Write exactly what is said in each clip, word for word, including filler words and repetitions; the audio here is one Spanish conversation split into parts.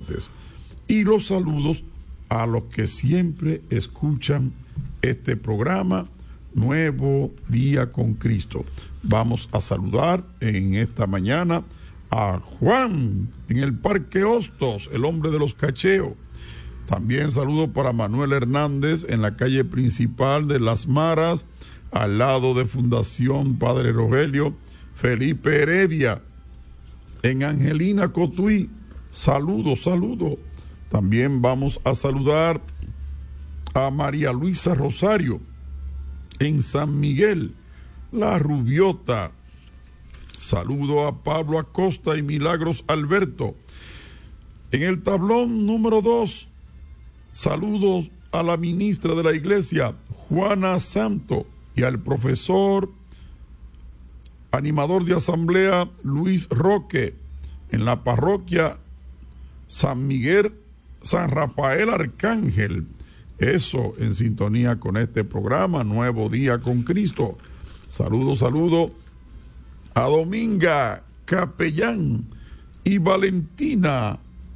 oyentes. Y los saludos a los que siempre escuchan este programa, Nuevo Día con Cristo. Vamos a saludar en esta mañana a Juan en el Parque Hostos, el hombre de los cacheos. También saludo para Manuel Hernández en la calle principal de Las Maras, al lado de Fundación Padre Rogelio. Felipe Heredia en Angelina Cotuí. Saludos, saludos. También vamos a saludar a María Luisa Rosario en San Miguel, La Rubiota. Saludo a Pablo Acosta y Milagros Alberto en el tablón número dos. Saludos a la ministra de la Iglesia, Juana Santo, y al profesor animador de asamblea, Luis Roque, en la parroquia San Miguel, San Rafael Arcángel. Eso en sintonía con este programa, Nuevo Día con Cristo. Saludos, saludos a Dominga Capellán y Valentina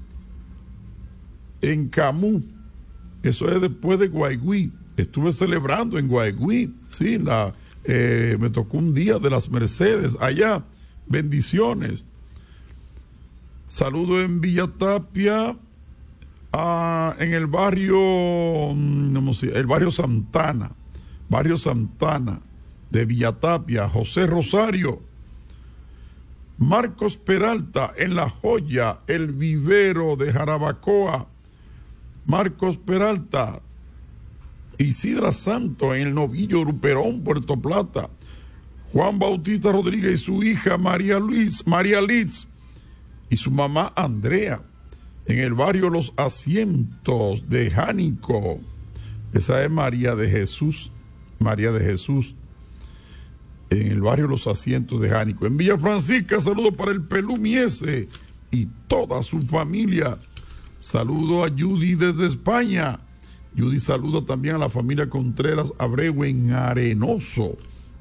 en Camú. Eso es después de Guaigüí. Estuve celebrando en Guaigüí, sí, la, eh, me tocó un día de las Mercedes allá. Bendiciones. Saludo en Villa Tapia, ah, en el barrio, no sé, el barrio Santana, barrio Santana de Villa Tapia, José Rosario. Marcos Peralta en La Joya, el vivero de Jarabacoa. Marcos Peralta. Isidra Santo en el Novillo Ruperón, Puerto Plata. Juan Bautista Rodríguez y su hija María Luis, María Litz y su mamá Andrea en el barrio Los Asientos de Jánico. Esa es María de Jesús, María de Jesús en el barrio Los Asientos de Jánico. En Villa Francisca, saludo para el Pelú Miese y toda su familia. Saludo a Judy desde España. Judy saluda también a la familia Contreras Abreu en Arenoso.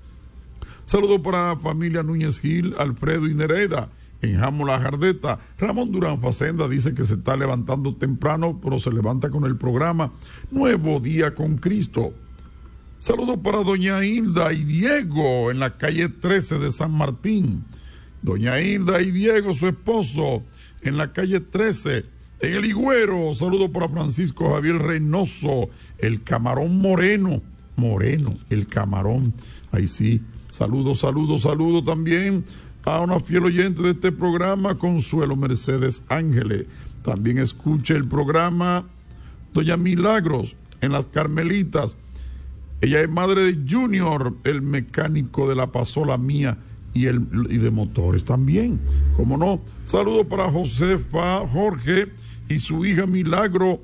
Saludo para la familia Núñez Gil, Alfredo y Nereda en Jamo La Jardeta. Ramón Durán Facenda dice que se está levantando temprano, pero se levanta con el programa Nuevo Día con Cristo. Saludo para doña Hilda y Diego en la calle trece de San Martín. Doña Hilda y Diego, su esposo, en la calle trece. En el Higüero, saludo para Francisco Javier Reynoso, el camarón moreno, moreno, el camarón, ahí sí, saludo, saludo, saludo también a una fiel oyente de este programa, Consuelo Mercedes Ángeles. También escuche el programa doña Milagros en Las Carmelitas. Ella es madre de Junior, el mecánico de la pasola mía y, el, y de motores también, cómo no. Saludo para Josefa Jorge y su hija Milagro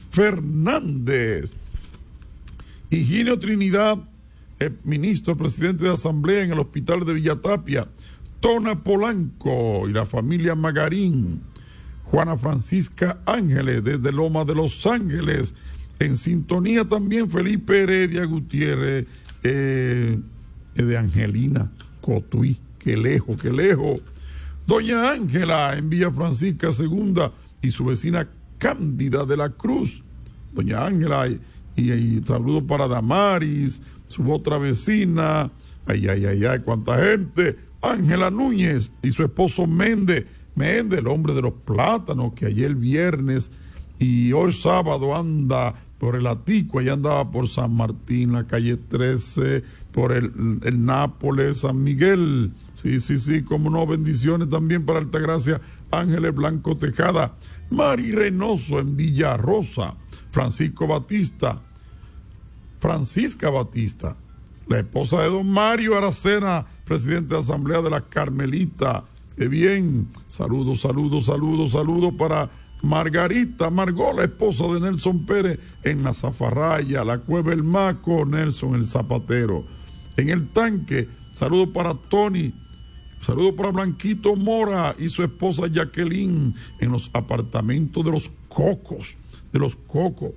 Fernández. Higinio Trinidad, el ministro, presidente de asamblea en el hospital de Villatapia. Tona Polanco y la familia Magarín. Juana Francisca Ángeles desde Loma de Los Ángeles. En sintonía también Felipe Heredia Gutiérrez eh, de Angelina Cotuí. Qué lejos, qué lejos. Doña Ángela en Villa Francisca Segunda y su vecina Cándida de la Cruz. Doña Ángela y, y, y saludo para Damaris, su otra vecina. Ay, ay, ay, ay, cuánta gente. Ángela Núñez y su esposo Méndez. Méndez, el hombre de los plátanos, que ayer viernes y hoy sábado anda por el Atico, allá andaba por San Martín, la calle trece, por el, el Nápoles, San Miguel. Sí, sí, sí, como no, bendiciones también para Altagracia, Ángeles Blanco Tejada, Mari Reynoso en Villa Rosa, Francisco Batista, Francisca Batista, la esposa de don Mario Aracena, presidente de Asamblea de la Carmelita. Qué bien, saludos, saludos, saludos, saludos para Margarita Margó, la esposa de Nelson Pérez en la Zafarraya, la Cueva El Maco, Nelson el Zapatero. En el Tanque, saludos para Tony, saludos para Blanquito Mora y su esposa Jacqueline en los apartamentos de los Cocos, de los Cocos.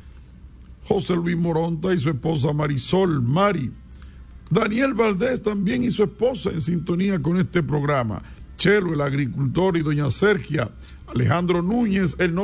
José Luis Moronta y su esposa Marisol, Mari. Daniel Valdés también y su esposa en sintonía con este programa. Chelo, el agricultor, y doña Sergia. Alejandro Núñez, el